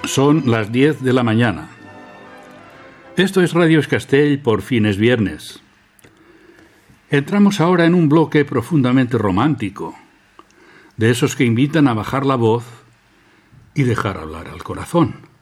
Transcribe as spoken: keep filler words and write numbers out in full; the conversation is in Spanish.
Son las diez de la mañana. Esto es Radio Escastell, por fin es viernes. Entramos ahora en un bloque profundamente romántico, de esos que invitan a bajar la voz y dejar hablar al corazón.